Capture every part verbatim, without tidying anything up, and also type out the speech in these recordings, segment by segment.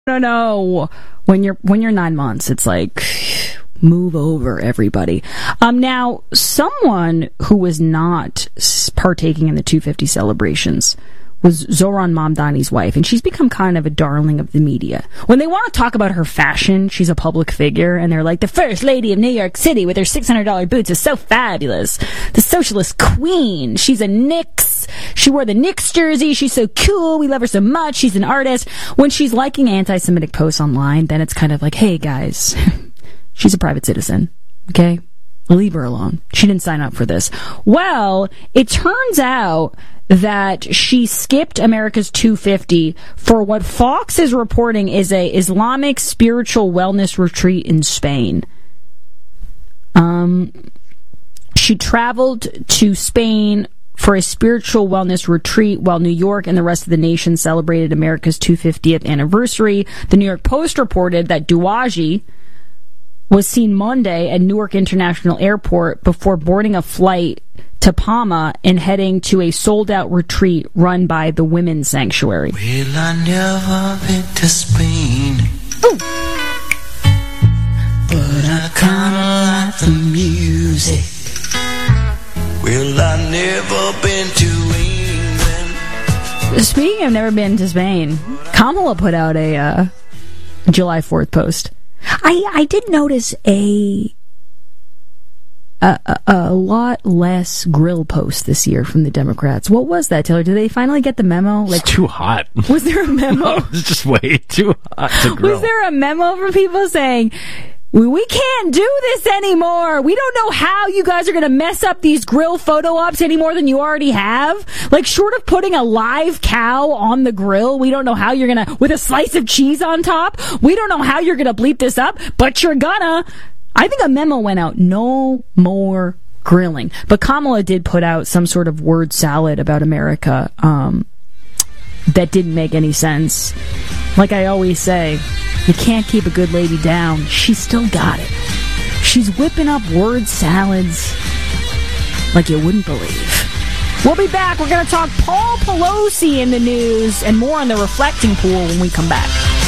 no, no. When you're when you're nine months, it's like, move over, everybody. Um, now, someone who was not partaking in the two fifty celebrations was Zohran Mamdani's wife, and she's become kind of a darling of the media. When they want to talk about her fashion, she's a public figure, and they're like, the first lady of New York City with her six hundred dollars boots is so fabulous. The socialist queen. She's a Knicks. She wore the Knicks jersey. She's so cool. We love her so much. She's an artist. When she's liking anti-Semitic posts online, then it's kind of like, hey, guys, she's a private citizen, okay? Leave her alone. She didn't sign up for this. Well, it turns out that she skipped America's two fifty for what Fox is reporting is a Islamic spiritual wellness retreat in Spain. Um, she traveled to Spain for a spiritual wellness retreat while New York and the rest of the nation celebrated America's two hundred fiftieth anniversary. The New York Post reported that Douaji was seen Monday at Newark International Airport before boarding a flight to Palma and heading to a sold-out retreat run by the Women's Sanctuary. Well, I never been to Spain, Ooh. but I kinda like the music. Well, I never been to England. Speaking of never been to Spain, Kamala put out a uh, July fourth post. I, I did notice a, a a a lot less grill posts this year from the Democrats. What was that, Taylor? Did they finally get the memo? Like, it's too hot. Was there a memo? No, it's just way too hot to grill. Was there a memo from people saying, we, we can't do this anymore. We don't know how you guys are going to mess up these grill photo ops any more than you already have. Like, short of putting a live cow on the grill, we don't know how you're going to, with a slice of cheese on top, we don't know how you're going to bleep this up, but you're gonna. I think a memo went out, no more grilling. But Kamala did put out some sort of word salad about America um, that didn't make any sense. Like I always say, you can't keep a good lady down. She's still got it. She's whipping up word salads like you wouldn't believe. We'll be back. We're going to talk Paul Pelosi in the news and more on the reflecting pool when we come back.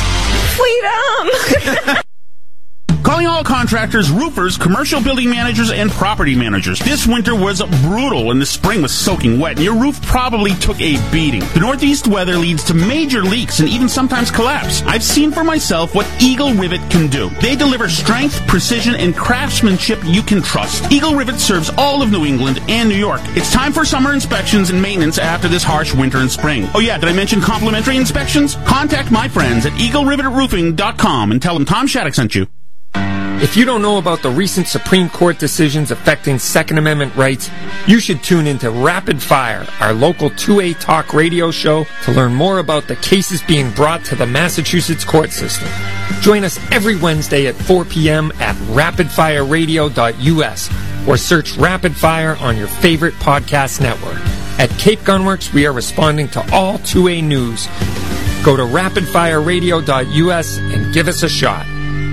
Freedom! Calling all contractors, roofers, commercial building managers, and property managers. This winter was brutal and the spring was soaking wet, and your roof probably took a beating. The northeast weather leads to major leaks and even sometimes collapse. I've seen for myself what Eagle Rivet can do. They deliver strength, precision, and craftsmanship you can trust. Eagle Rivet serves all of New England and New York. It's time for summer inspections and maintenance after this harsh winter and spring. Oh yeah, did I mention complimentary inspections? Contact my friends at eagle rivet roofing dot com and tell them Tom Shattuck sent you. If you don't know about the recent Supreme Court decisions affecting Second Amendment rights, you should tune into Rapid Fire, our local two A talk radio show, to learn more about the cases being brought to the Massachusetts court system. Join us every Wednesday at four p.m. at rapid fire radio dot u s or search Rapid Fire on your favorite podcast network. At Cape Gunworks, we are responding to all two A news. Go to rapid fire radio dot u s and give us a shot.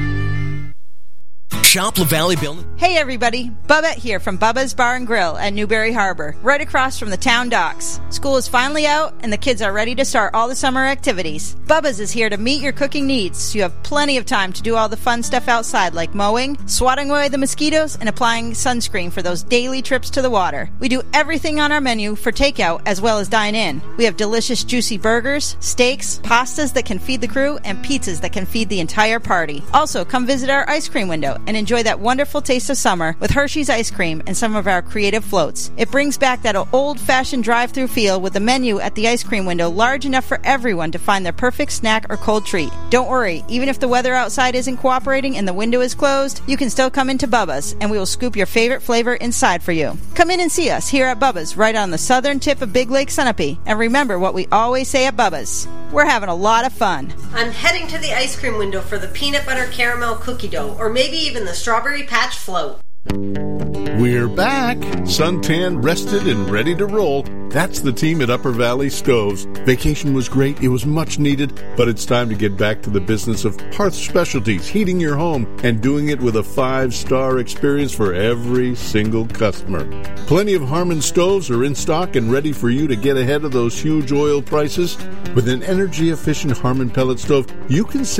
Shop LaValle Building. Hey everybody, Bubba here from Bubba's Bar and Grill at Newberry Harbor, right across from the town docks. School is finally out and the kids are ready to start all the summer activities. Bubba's is here to meet your cooking needs, so you have plenty of time to do all the fun stuff outside like mowing, swatting away the mosquitoes, and applying sunscreen for those daily trips to the water. We do everything on our menu for takeout as well as dine in. We have delicious juicy burgers, steaks, pastas that can feed the crew, and pizzas that can feed the entire party. Also, come visit our ice cream window and enjoy that wonderful taste of summer with Hershey's ice cream and some of our creative floats. It brings back that old-fashioned drive-through feel with the menu at the ice cream window large enough for everyone to find their perfect snack or cold treat. Don't worry, even if the weather outside isn't cooperating and the window is closed, you can still come into Bubba's and we will scoop your favorite flavor inside for you. Come in and see us here at Bubba's right on the southern tip of Big Lake Sunapee. And remember what we always say at Bubba's. We're having a lot of fun. I'm heading to the ice cream window for the peanut butter caramel cookie dough, or maybe even the strawberry patch float. We're back. Suntan, rested, and ready to roll. That's the team at Upper Valley Stoves. Vacation was great. It was much needed, but it's time to get back to the business of hearth specialties, heating your home, and doing it with a five-star experience for every single customer. Plenty of Harmon stoves are in stock and ready for you to get ahead of those huge oil prices. With an energy-efficient Harmon pellet stove, you can save